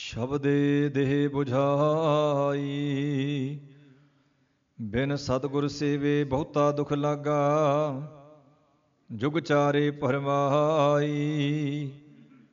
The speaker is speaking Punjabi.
ਸ਼ਬਦੇ ਦੇਹ ਬੁਝਾਈ। ਬਿਨ ਸਤਿਗੁਰ ਸੇਵੇ ਬਹੁਤਾ ਦੁਖ ਲਾਗਾ। ਜੁਗ ਚਾਰੇ ਪਰਵਾਈ।